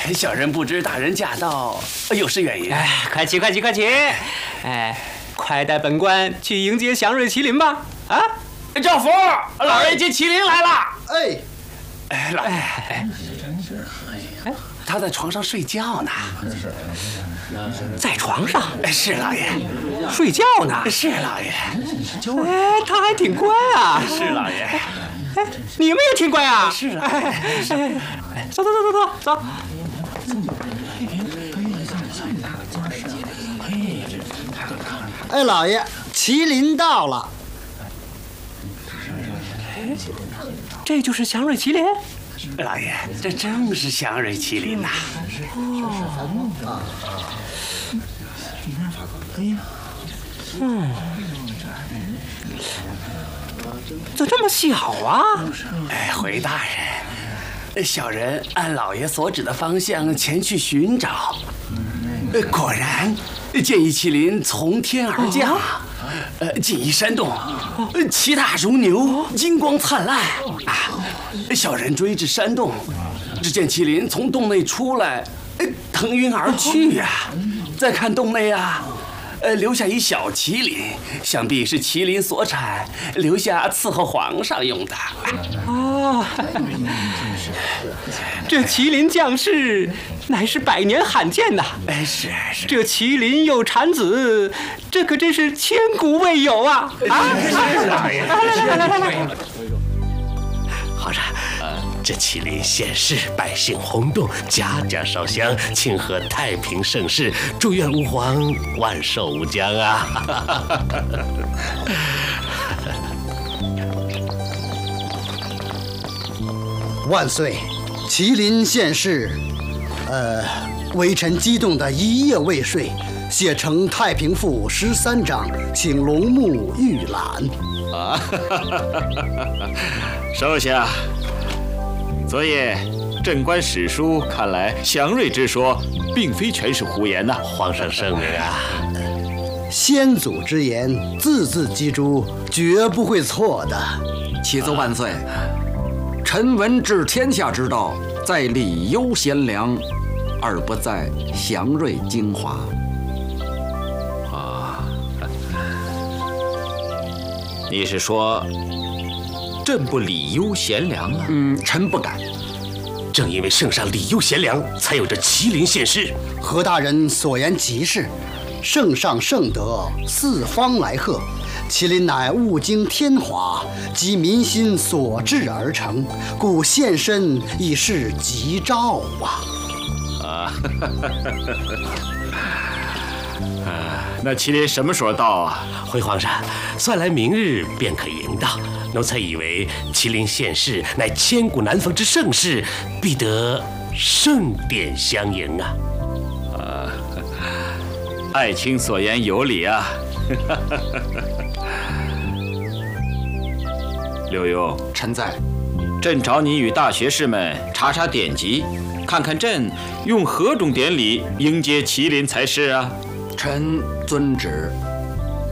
小人不知大人驾到，有失远迎。 哎，快起！哎，快带本官去迎接祥瑞麒麟吧！啊， 赵福，老爷接麒麟来了。 哎， 老爷，他在床上睡觉呢。 在床上？ 是老爷。 睡觉呢？ 是老爷。 哎，他还挺乖啊。 是老爷。 哎，你们也挺乖啊。 是啊。 走。 哎，老爷，麒麟到了。 这就是祥瑞麒麟。 老爷，这正是祥瑞麒麟呐。 怎么这么小啊？ 回大人，小人按老爷所指的方向前去寻找，果然见一麒麟从天而降，进一山洞，其大如牛，金光灿烂。小人追至山洞，只见麒麟从洞内出来，腾云而去呀。再看洞内啊，留下一小麒麟，想必是麒麟所产，留下伺候皇上用的。 这麒麟降世乃是百年罕见呐！ 是。 这麒麟又产子，这可真是千古未有啊！ 是老爷。 来。 皇上，这麒麟现世，百姓轰动，家家烧香，庆贺太平盛世，祝愿吾皇万寿无疆啊！ 万岁！麒麟现世，微臣激动的一夜未睡，写成《太平赋》13章，请龙目预览。 收下。昨夜朕观史书，看来祥瑞之说并非全是胡言呐。 皇上圣明啊！ 先祖之言，字字玑珠，绝不会错的。 启奏万岁，臣闻治天下之道，在礼优贤良，而不在祥瑞精华。 你是说朕不礼优贤良啊？ 臣不敢。 正因为圣上礼优贤良，才有这麒麟现世。 何大人所言极是，圣上圣德，四方来贺。麒麟乃物经天华，及民心所至而成，故现身已是吉兆啊！ 那麒麟什么时候到啊？ 回皇上，算来明日便可迎到。奴才以为麒麟现世乃千古难逢之盛事，必得盛典相迎啊！ 爱卿所言有理啊！刘墉， 臣在。 朕找你与大学士们查查典籍，看看朕用何种典礼迎接麒麟才是啊！ 臣遵旨。